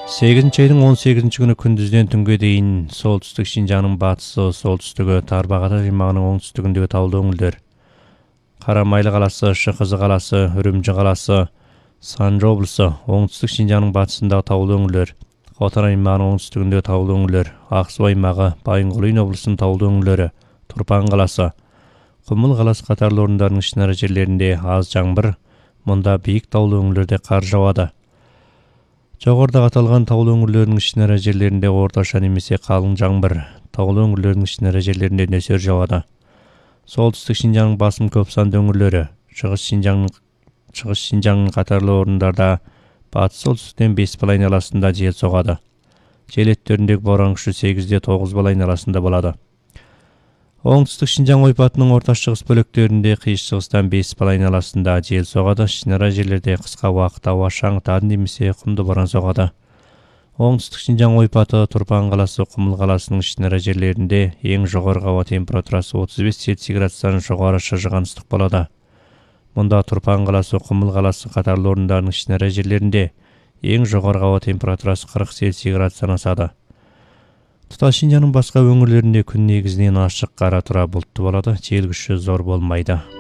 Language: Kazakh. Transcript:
8 айдың 18 күні күндізден түнге дейін солтүстік Шинжаңның батысы, солтүстігі Тарбағатай аймағының оңтүстігіндегі таулы өңірлер, Қарамайлы қаласы, Шықызы қаласы, Үрімжі қаласы, Санжы облысы, оңтүстік Шинжаңның батысындағы таулы өңірлер, Хотан аймағының оңтүстігіндегі таулы өңірлер, Ақсу аймағы, Байынқұлин облысының таулы өңірлері, Тұрпан қаласы, Құмыл қаласы қатарлы орындардың ішінара жерлерінде аз жаңбыр, мұнда биік таулы өңірлерде қар жауады. Жоғарыда аталған таулы өңірлердің ішінара жерлерінде орташа немесе қалың жаңбыр, таулы өңірлердің ішінара жерлерінде нөсер жауады. Солтүстік Шинжаңның басым көп санды өңірлері, Шығыс Шинжаңның қатарлы орындарда батыс солтүстіктен 5 бал айналасында жел соғады. Жел еттеріндегі боран күші 8-де 9 бал айналасында болады. Оңтүстік Шинжаң ойпатының орта шығыс бөліктерінде қиыс шығыстан 5 бал айналасында жел соғады. Ішінара жерлерде қысқа уақыт ауа шаңытады немесе құмды боран соғады. Оңтүстік Шинжаң ойпаты Тұрпан қаласы, Құмыл қаласының ішінара жерлерінде ең жоғарғы ауа температурасы 35 Цельсий градустан жоғары шыжыған ыстық болады. Мұнда Тұрпан қаласы, Құмыл қаласы қатарлы орындарының ішінара жерлерінде ең жоғарғы ауа температурасы 40 Цельсий градустан асады. Тұтас Шинжаңның басқа өңірлерінде күн негізінен ашық, қара тұра бұлтты болады, жел күші зор болмайды.